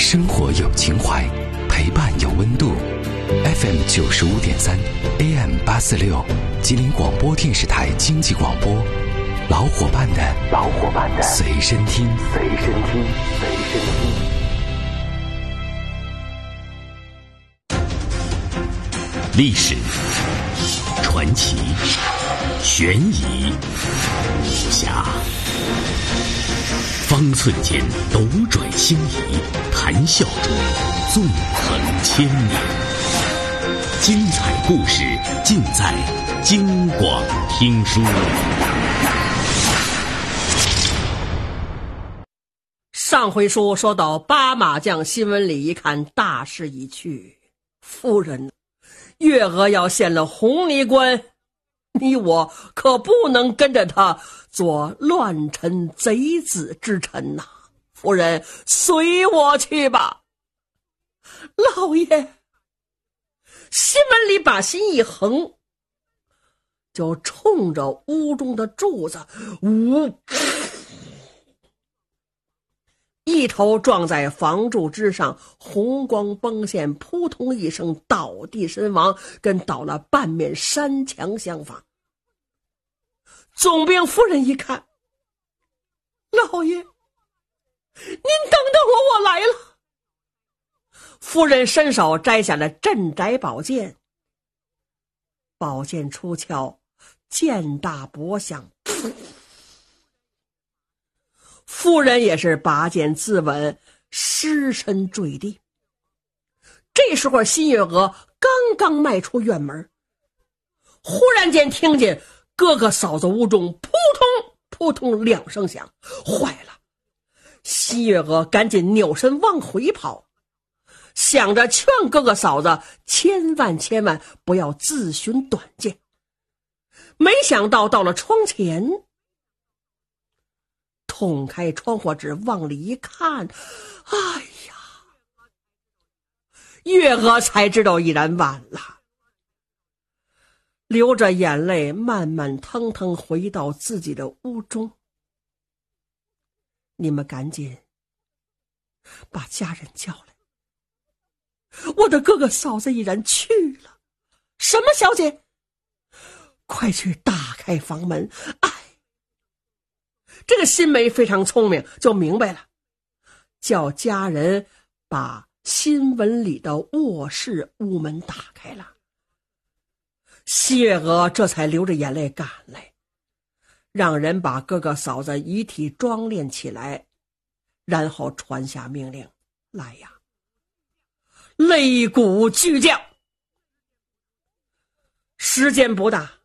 生活有情怀，陪伴有温度。FM 95.3 AM 846，吉林广播电视台经济广播，老伙伴的随身听。历史、传奇、悬疑、武侠，方寸间斗转星移，谈笑中纵横千年。精彩故事尽在京广听书。 上回书说到八马将新闻里一看大势已去，夫人，月娥要献了红泥关，你我可不能跟着他做乱臣贼子之臣呐！夫人，随我去吧。老爷，新闻里把心一横，就冲着屋中的柱子一头撞在房柱之上，红光崩现，扑通一声倒地身亡，跟倒了半面山墙相仿。总兵夫人一看，老爷，您等等我来了。夫人伸手摘下了镇宅宝剑，宝剑出鞘，剑大薄响，夫人也是拔剑自刎，失身坠地。这时候新月娥刚刚迈出院门，忽然间听见哥哥嫂子屋中扑通扑通两声响，坏了！新月娥赶紧扭身往回跑，想着劝哥哥嫂子千万不要自寻短见。没想到到了窗前，捅开窗户纸往里一看，哎呀，月娥才知道已然晚了，流着眼泪慢慢腾腾回到自己的屋中。你们赶紧把家人叫来，我的哥哥嫂子已然去了。什么小姐？快去打开房门。哎，这个新梅非常聪明，就明白了，叫家人把新闻里的卧室屋门打开了。新月娥这才流着眼泪赶来，让人把哥哥嫂子遗体装殓起来，然后传下命令，来呀，擂鼓巨将。时间不大，